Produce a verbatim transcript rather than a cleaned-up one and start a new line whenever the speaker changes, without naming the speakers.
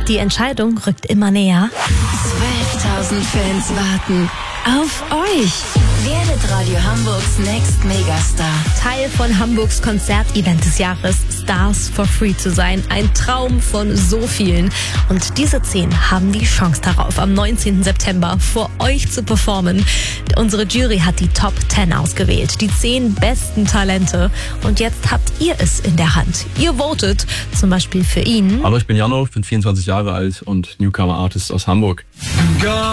Die Entscheidung rückt immer näher.
zwölftausend Fans warten auf euch. Werdet Radio Hamburgs Next Megastar.
Teil von Hamburgs Konzertevent des Jahres, Stars for Free zu sein. Ein Traum von so vielen. Und diese zehn haben die Chance darauf, am neunzehnten September vor euch zu performen. Unsere Jury hat die Top zehn ausgewählt, die zehn besten Talente. Und jetzt habt ihr es in der Hand. Ihr votet zum Beispiel für ihn.
Hallo, ich bin Jano, bin vierundzwanzig Jahre alt und Newcomer Artist aus Hamburg.